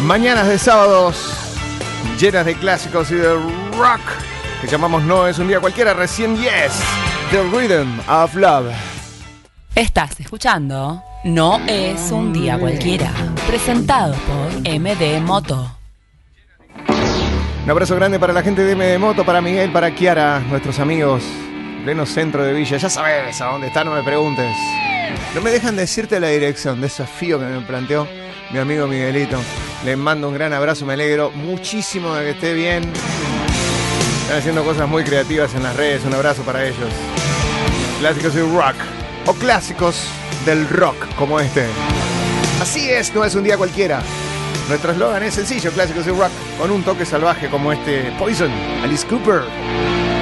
Mañanas de sábados llenas de clásicos y de rock que llamamos No es un día cualquiera, recién Yes, The Rhythm of Love. Estás escuchando No es un día cualquiera, presentado por MD Moto. Un abrazo grande para la gente de MD Moto, para Miguel, para Kiara, nuestros amigos, pleno centro de Villa. Ya sabes a dónde está, no me preguntes. No me dejan decirte la dirección, desafío que me planteó mi amigo Miguelito. Les mando un gran abrazo, me alegro muchísimo de que esté bien. Están haciendo cosas muy creativas en las redes, un abrazo para ellos. Clásicos del rock, o clásicos del rock como este. Así es, no es un día cualquiera. Nuestro eslogan es sencillo, clásicos del rock, con un toque salvaje como este Poison, Alice Cooper.